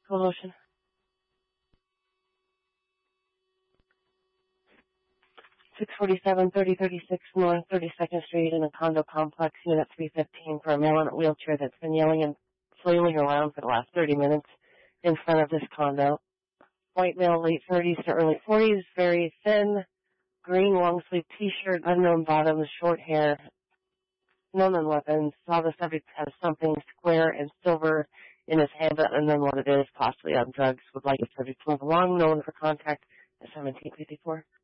School motion. 647, 3036 North 32nd Street in a condo complex, Unit 315, for a male in a wheelchair that's been yelling and flailing around for the last 30 minutes in front of this condo. White male, late 30s to early 40s, very thin, green long-sleeve t-shirt, unknown bottoms, short hair, no known weapons. Saw the subject has something square and silver in his hand, but unknown what it is, possibly on drugs. Would like the subject to move along, known for contact at 1754.